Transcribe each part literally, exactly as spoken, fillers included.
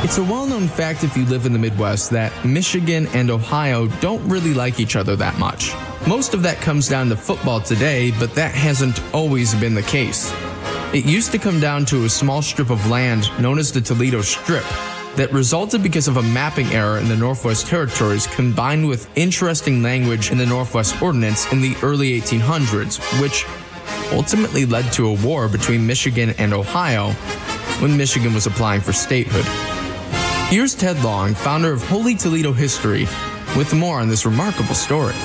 It's a well-known fact if you live in the Midwest that Michigan and Ohio don't really like each other that much. Most of that comes down to football today, but that hasn't always been the case. It used to come down to a small strip of land known as the Toledo Strip that resulted because of a mapping error in the Northwest Territories combined with interesting language in the Northwest Ordinance in the early eighteen hundreds, which ultimately led to a war between Michigan and Ohio when Michigan was applying for statehood. Here's Ted Long, founder of Holy Toledo History, with more on this remarkable story.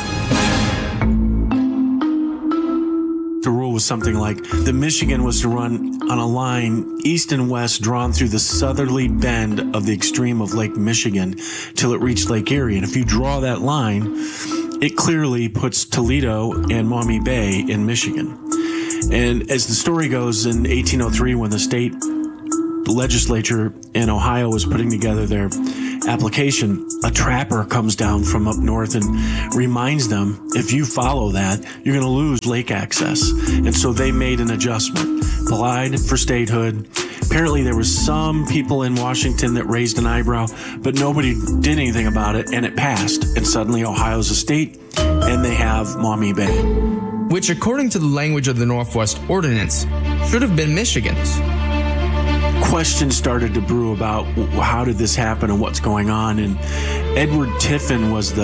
The rule was something like the Michigan was to run on a line east and west drawn through the southerly bend of the extreme of Lake Michigan till it reached Lake Erie. And if you draw that line, it clearly puts Toledo and Maumee Bay in Michigan. And as the story goes, in eighteen oh three, when the state legislature in Ohio was putting together their application, a trapper comes down from up north and reminds them, if you follow that, you're going to lose lake access. And so they made an adjustment, applied for statehood. Apparently there was some people in Washington that raised an eyebrow, but nobody did anything about it, and it passed. And suddenly Ohio's a state, and they have Maumee Bay. Which, according to the language of the Northwest Ordinance, should have been Michigan's. Questions started to brew about how did this happen and what's going on. And Edward Tiffin was the